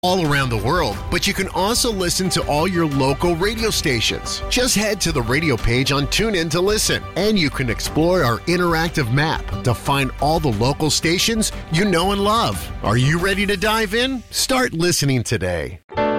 all around the world, but you can also listen to all your local radio stations. Just head to the radio page on TuneIn to listen, and you can explore our interactive map to find all the local stations you know and love. Are you ready to dive in? Start listening today.